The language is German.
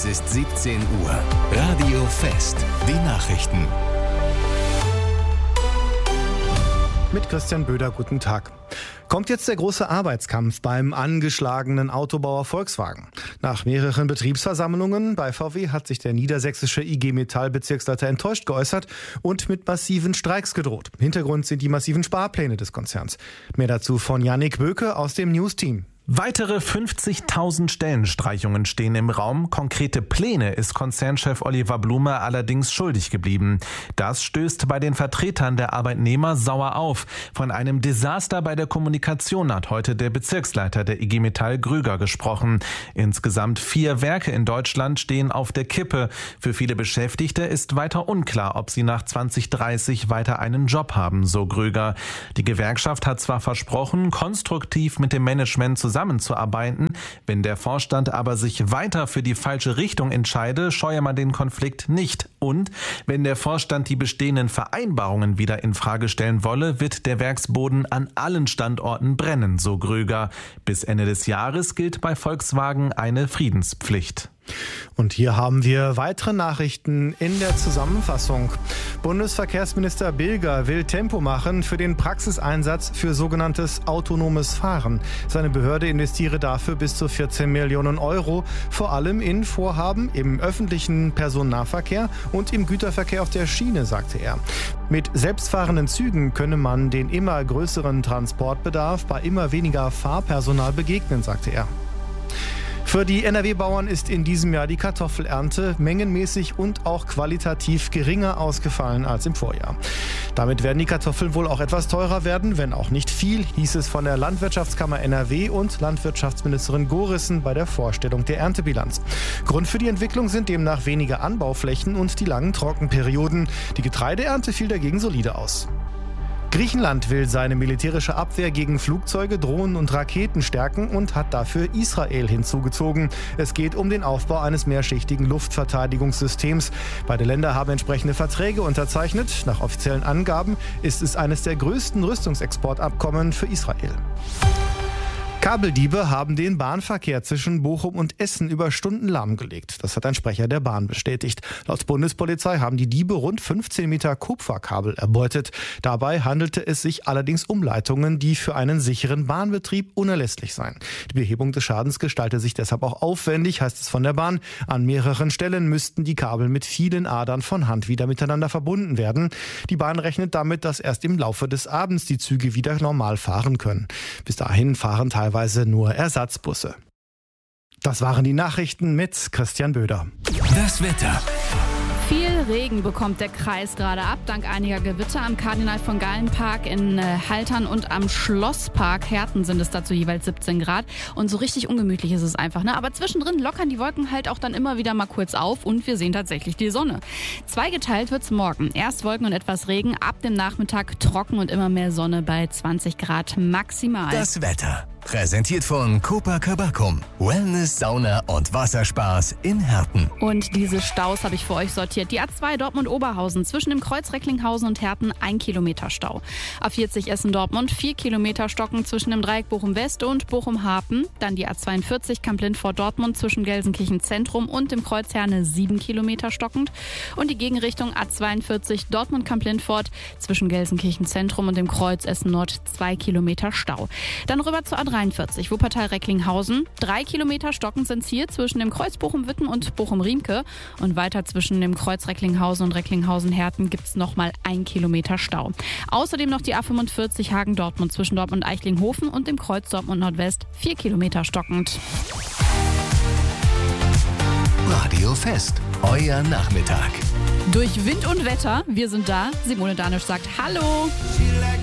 Es ist 17 Uhr. Radio Fest. Die Nachrichten. Mit Christian Böder, guten Tag. Kommt jetzt der große Arbeitskampf beim angeschlagenen Autobauer Volkswagen? Nach mehreren Betriebsversammlungen bei VW hat sich der niedersächsische IG Metall-Bezirksleiter enttäuscht geäußert und mit massiven Streiks gedroht. Hintergrund sind die massiven Sparpläne des Konzerns. Mehr dazu von Yannick Böke aus dem News-Team. Weitere 50.000 Stellenstreichungen stehen im Raum. Konkrete Pläne ist Konzernchef Oliver Blume allerdings schuldig geblieben. Das stößt bei den Vertretern der Arbeitnehmer sauer auf. Von einem Desaster bei der Kommunikation hat heute der Bezirksleiter der IG Metall Grüger gesprochen. Insgesamt 4 Werke in Deutschland stehen auf der Kippe. Für viele Beschäftigte ist weiter unklar, ob sie nach 2030 weiter einen Job haben, so Grüger. Die Gewerkschaft hat zwar versprochen, konstruktiv mit dem Management zusammenzuarbeiten, wenn der Vorstand aber sich weiter für die falsche Richtung entscheide, scheue man den Konflikt nicht. Und wenn der Vorstand die bestehenden Vereinbarungen wieder in Frage stellen wolle, wird der Werksboden an allen Standorten brennen, so Grüger. Bis Ende des Jahres gilt bei Volkswagen eine Friedenspflicht. Und hier haben wir weitere Nachrichten in der Zusammenfassung. Bundesverkehrsminister Bilger will Tempo machen für den Praxiseinsatz für sogenanntes autonomes Fahren. Seine Behörde investiere dafür bis zu 14 Millionen Euro, vor allem in Vorhaben im öffentlichen Personennahverkehr und im Güterverkehr auf der Schiene, sagte er. Mit selbstfahrenden Zügen könne man den immer größeren Transportbedarf bei immer weniger Fahrpersonal begegnen, sagte er. Für die NRW-Bauern ist in diesem Jahr die Kartoffelernte mengenmäßig und auch qualitativ geringer ausgefallen als im Vorjahr. Damit werden die Kartoffeln wohl auch etwas teurer werden, wenn auch nicht viel, hieß es von der Landwirtschaftskammer NRW und Landwirtschaftsministerin Gorissen bei der Vorstellung der Erntebilanz. Grund für die Entwicklung sind demnach weniger Anbauflächen und die langen Trockenperioden. Die Getreideernte fiel dagegen solide aus. Griechenland will seine militärische Abwehr gegen Flugzeuge, Drohnen und Raketen stärken und hat dafür Israel hinzugezogen. Es geht um den Aufbau eines mehrschichtigen Luftverteidigungssystems. Beide Länder haben entsprechende Verträge unterzeichnet. Nach offiziellen Angaben ist es eines der größten Rüstungsexportabkommen für Israel. Kabeldiebe haben den Bahnverkehr zwischen Bochum und Essen über Stunden lahmgelegt. Das hat ein Sprecher der Bahn bestätigt. Laut Bundespolizei haben die Diebe rund 15 Meter Kupferkabel erbeutet. Dabei handelte es sich allerdings um Leitungen, die für einen sicheren Bahnbetrieb unerlässlich seien. Die Behebung des Schadens gestalte sich deshalb auch aufwendig, heißt es von der Bahn. An mehreren Stellen müssten die Kabel mit vielen Adern von Hand wieder miteinander verbunden werden. Die Bahn rechnet damit, dass erst im Laufe des Abends die Züge wieder normal fahren können. Bis dahin fahren teilweise nur Ersatzbusse. Das waren die Nachrichten mit Christian Böder. Das Wetter. Viel Regen bekommt der Kreis gerade ab, dank einiger Gewitter am Kardinal von Gallen Park in Haltern und am Schlosspark Herten sind es dazu jeweils 17 Grad. Und so richtig ungemütlich ist es einfach, ne? Aber zwischendrin lockern die Wolken halt auch dann immer wieder mal kurz auf und wir sehen tatsächlich die Sonne. Zweigeteilt wird's morgen. Erst Wolken und etwas Regen, ab dem Nachmittag trocken und immer mehr Sonne bei 20 Grad maximal. Das Wetter. Präsentiert von Copacabana. Wellness, Sauna und Wasserspaß in Herten. Und diese Staus habe ich für euch sortiert. Die A2 Dortmund-Oberhausen zwischen dem Kreuz Recklinghausen und Herten 1 Kilometer Stau. A40 Essen-Dortmund 4 Kilometer Stocken zwischen dem Dreieck Bochum-West und Bochum-Hafen. Dann die A42 Kamp-Lindfort-Dortmund zwischen Gelsenkirchen Zentrum und dem Kreuz Herne 7 Kilometer stockend. Und die Gegenrichtung A42 Dortmund-Kamp-Lindfort zwischen Gelsenkirchen Zentrum und dem Kreuz Essen-Nord 2 Kilometer Stau. Dann rüber zur A43 Wuppertal-Recklinghausen. 3 Kilometer stockend sind es hier zwischen dem Kreuz Bochum-Witten und Bochum-Riemke. Und weiter zwischen dem Kreuz Recklinghausen und Recklinghausen-Herten gibt es nochmal 1 Kilometer Stau. Außerdem noch die A45 Hagen-Dortmund zwischen Dortmund Eichlinghofen und dem Kreuz Dortmund Nordwest 4 Kilometer stockend. Radio Fest. Euer Nachmittag. Durch Wind und Wetter, wir sind da. Simone Danisch sagt Hallo.